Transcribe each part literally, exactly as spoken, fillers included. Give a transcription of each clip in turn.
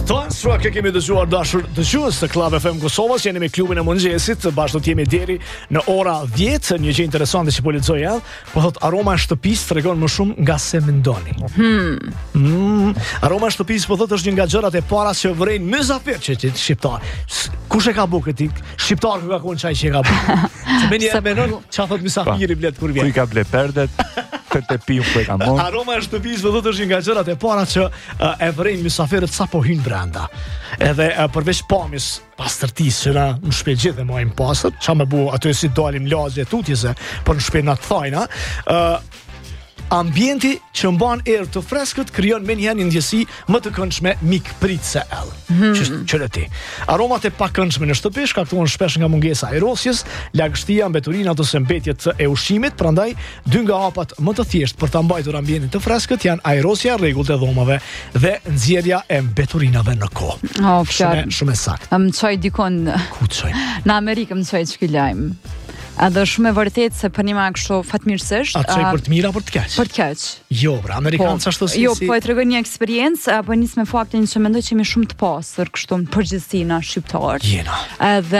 Stone Struck e kemi dëgjuar dashur dëgjues të Club F M Kosovës, jeni me klubin e mëngjesit, bashkë do të jemi deri në ora dhjetë. Një gjë interesante që po lexoj edhe, po thot aroma e shtëpisë tregon më shumë nga se mendoni. Hmm. Mm, aroma e shtëpisë po thot është një nga gjërat e para që vrejnë mysafir që ti shqiptar. Kush e ka bukë ti? Shqiptar ku ka qenë çaj që e ka bukë. Se më një menon çfarë thot mysafiri blet kur vjen. Ku i ka ble perdet? Të pi ku e ka mund. Aroma e shtëpisë do të është një nga gjërat e para që uh, e vrejnë mysafirët sa po hyn brenda. Edhe uh, përveç pamjes pastërtisë që na në shtëpi gjithë mojmë pastër, ç'a më bu aty si dalim lagje tutjese, por në shtëpi na të thajna, uh, ambienti që mban erë të freskët krijon me një ndjesi më të këndshme mikprit se ell. Mm. Që çelë ti. Aromat e pakëndshme në shtëpi shkaktohen shpesh nga mungesa e erosjes, lagështia, mbeturina ose mbetjet e ushqimit, prandaj dy nga hapat më të thjeshtë për ta mbajtur ambientin të freskët janë aerosja, rregullt e dhomave dhe nxjerrja e mbeturinave në kohë. Oh, shumë, shumë e saktë. Më çoj dikon ku çoj? Në Amerikë më çoj çka lajm. A do shumë e vërtet se për një ma kështu fatmirësisht. A të qoj për të mira, për të keq? Për të keq. Jo, pra, Amerikanë që ashtu si... Jo, po e të regoj një eksperiencë, po njës me faktin që mendoj që jemi shumë të pasër, kështu në përgjithësi na shqiptarë. Jena. Edhe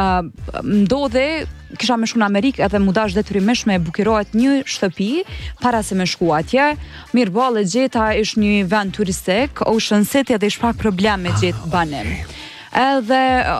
ndodhe, kisha me shku në Amerikë edhe mu dash detyrimisht me bukirohet një shtëpi para se me shku atje. Mirë ballë gjeta ish një vend turistik, Ocean City edhe ish pak problem me gjetë banim. Edhe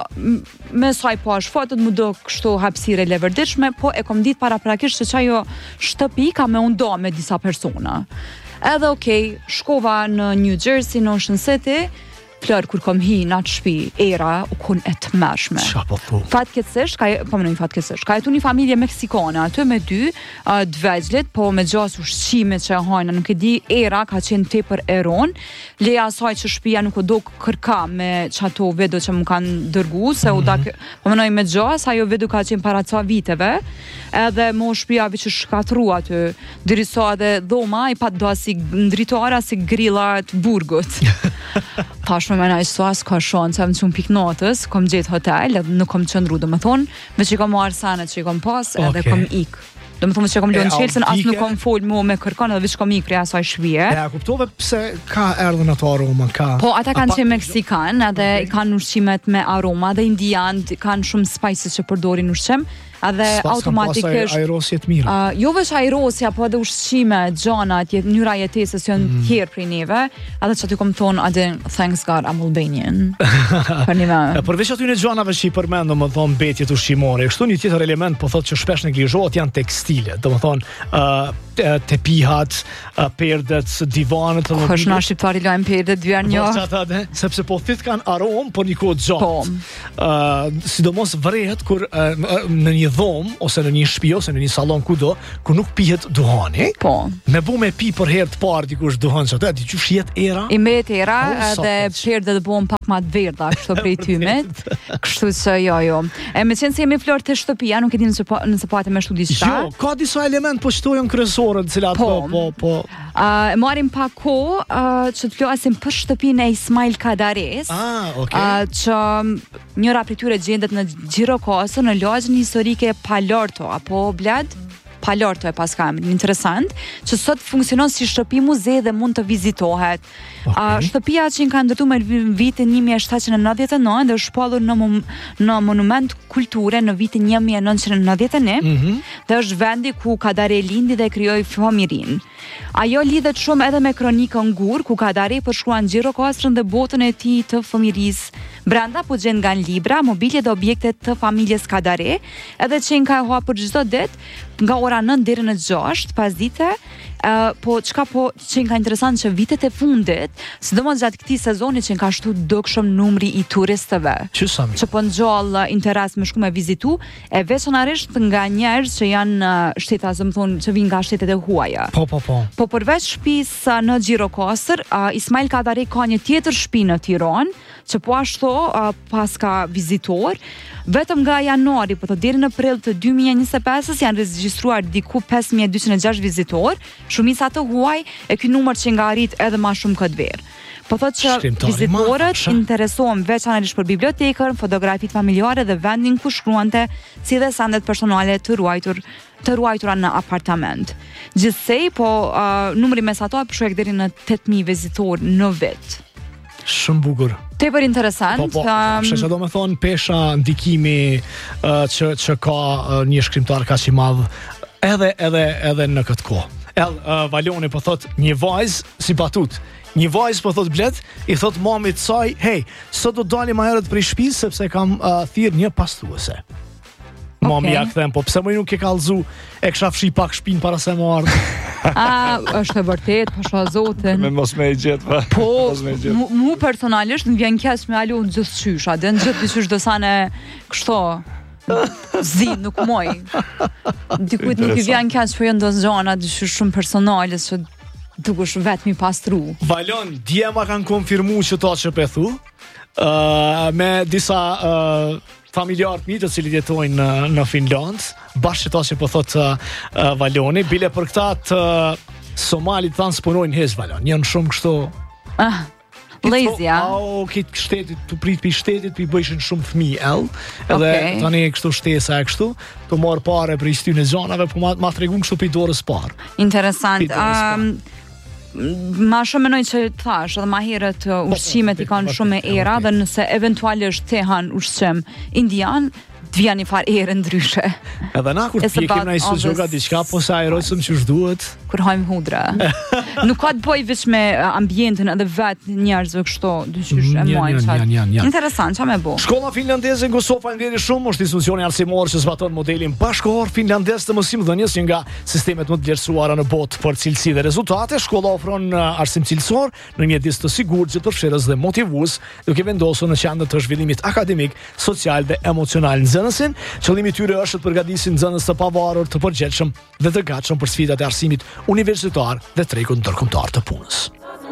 me saj po është fotot mu do kështu hapësire levërdishme, po e kom ditë para prakisht që qajo shtëpi ka me undo me disa persona. Edhe okej, okay, shkova në New Jersey, në Ocean City, plër kur kom hi në atë shpi, era u kun e të mërshme. Qa po thu? Fatkeqësisht, ka po më në fatkeqësisht, ka jetu një familje meksikane, aty me dy, uh, dvegjlit, po me gjas ushqimet që e hajna, nuk e di, era ka qenë tepër eron, leja asaj që shpia nuk o do kërka me qato vedo që mu kanë dërgu, se mm-hmm. u da, po më nëj me gjas, ajo vedo ka qenë para ca viteve, edhe mo shpia vi që shkatru aty, dirisa edhe dhoma, i pat do si ndritara si grillat burgut. Tash me mena i suas ka shonë, se më qënë piknotës, kom gjithë hotel, edhe nuk kom qëndru, dhe më thonë, me që i kom marë sanet që i kom pas, edhe okay. Kom ik. Dhe më thonë, që i kom lënë qelësën, asë nuk kom folë mu me kërkon, edhe vish kom ik prej asaj shvije. E, a kuptove pse ka erdhën ato aroma, ka... Po, ata kanë që Meksikan, edhe okay. Kanë ushqimet me aroma, dhe indian, kanë shumë spices që përdorin ushqim, edhe automatikisht aerosje të mira. Uh, jo veç aerosja, po edhe ushqime, gjanat, jet, njëra jetesës janë mm. tjerë prej neve, edhe që aty kom thonë, adhe, thanks God, I'm Albanian. Për një me... Përveç aty në gjanave që i përmendë, më thonë, betjet ushqimore, kështu një tjetër element, po thotë që shpesh neglizhohet janë tekstile, do më thonë, uh, tepihat, uh, perdet, divanet... Kësh na shqiptari lojmë perdet, dvjer një... Sepse po thith kanë aromë, por një kohë gjatë. Po. Uh, sidomos vrehet kur uh, në një dhom, ose në një shtëpi, ose në një sallon kudo, ku nuk pihet duhani. Po. Me bu me pi për herë të parë dikush duhan që atë, di që shihet era. I mbet era, edhe perdet dhe buen pak ma të verda, kështu prej tymit. Kështu që jo, jo. E me qenë se jemi flor të shtëpia, nuk e di nëse, nëse pate me shtu diçka. Jo, ka disa element po shtojnë kryesore, të cilat po, po, po. Uh, marim pak ko, uh, që të flasim për shtëpinë e Ismail Kadares. Ah, okay. Uh, që njëra prej tyre gjendet në Gjirokastër, në lagjën historike Palorto, apo bled? Palorto e pas kam, interesant, që sot funksionon si shtëpi muze dhe mund të vizitohet. Okay. Uh, shtëpia që ka ndërtu me vitin një mijë e shtatëqind e nëntëdhjetë e nëntë dhe është shpallur në, në monument kulture në vitin një mijë e nëntëqind e nëntëdhjetë e një mm-hmm. dhe është vendi ku Kadare lindi dhe krijoi fëmirin. Ajo lidhet shumë edhe me kronikën Gur, ku Kadare përshkruan Gjirokastrën dhe botën e tij të fëmirisë. Brenda po gjen nga libra, mobilje dhe objekte të familjes Kadare, edhe që ka hapur çdo ditë nga ora nëntë deri në gjashtë pasdite. Uh, po çka po që ka interesant që vitet e fundit, sidomos gjatë këtij sezoni që ka shtu dukshëm numri i turistëve. Që po ngjall interes me shku me vizitu, e veçanërisht nga njerëz që janë shteta, do të thonë, që vinë nga shtetet e huaja. Po, po, po. Po përveç shtëpisë në Gjirokastër, uh, Ismail Kadare ka një tjetër shtëpi në Tiranë, që po ashtu uh, pas ka vizitor. Vetëm nga janari, po të deri në prill të dy mijë e njëzet e pesë janë regjistruar diku pesë mijë e dyqind e gjashtë vizitor, shumica të huaj, e ky numër që nga arrit edhe më shumë këtë verë. Po thotë që vizitorët interesohen veçanërisht për bibliotekën, fotografitë familjare dhe vendin ku shkruante, si dhe sandet personale të ruajtur të ruajtura në apartament. Gjithsej, po uh, numri mesatar përshkruaj deri në tetë mijë vizitor në vit. Shumë bukur. Tepër interesant. Po, po, um, shesh, do me thonë pesha ndikimi uh, që, që ka uh, një shkrimtar kaq i madh edhe edhe edhe në këtë kohë. El uh, Valoni po thot një vajzë si batut. Një vajzë po thot Blet, i thot mamit saj, hey, sot do dalim ma herët prej shtëpisë sepse kam uh, thirr një pastruese. Mami Okay. ja kthem, po pse më nuk e kallzu, e kisha fshi pak shpinë para se më ardh. A, është e vërtet, pasha zotin. Me mos me i gjetë, pa. Po, Mos me i gjetë. mu, mu personalisht më vjen keq me alu në gjithë qysha, dhe në gjithë dyqysh do sane kështo zi, nuk moj. Dikujt nuk i vjen keq për jënë do zgjana dyqysh shumë personale që dukesh vetëm i pastru. Valon, dje ma kanë konfirmu që ta që pethu, uh, me disa uh, familjarët mi të cilit jetojnë në, në Finland, bashkë që ta që po thot uh, uh, Valoni, bile për këta të uh, Somalit tanë s'punojnë hez Valon, janë shumë kështu. Ah, lazy, a? Au, kitë shtetit, të prit për shtetit, për i bëjshin shumë fëmi, el, edhe Okay. tani kështu shtesa e kështu, të marë pare për i stynë e zonave, po ma, ma tregun kështu për i dorës parë. Interesant. Pitën e Um, ma shumë menoj që thash, edhe ma herët uh, ushqimet i kanë shumë e era, dhe nëse eventualisht te han ushqim indian, të vjen një farë erë ndryshe. Edhe na kur It's pjekim about na i all sugjoga this diçka, po se aerojsëm që shduhet. Kur hajmë hudra. Nuk ka të bëj veç me uh, ambientin edhe vetë njerëzve kështu, dyqysh e Mm, janë, mojnë janë, qatë. janë, janë, janë. Interesant, qa me bo? Shkolla finlandeze në Kosovë falënderi shumë, është institucioni arsimor që zbaton modelin bashkëkohor finlandez të mësimdhënies, një nga sistemet më të vlerësuara në botë për cilësi dhe rezultate. Shkolla ofron uh, arsim cilësor në një mjedis të sigurt, që përfshirës dhe motivues, duke vendosur në qendër të zhvillimit akademik, social dhe emocional nxënësin. Qëllimi i tyre është të përgatisin nxënës të pavarur, të përgjegjshëm dhe të gatshëm për sfidat e arsimit universitar dhe tregun ndërkombëtar të punës.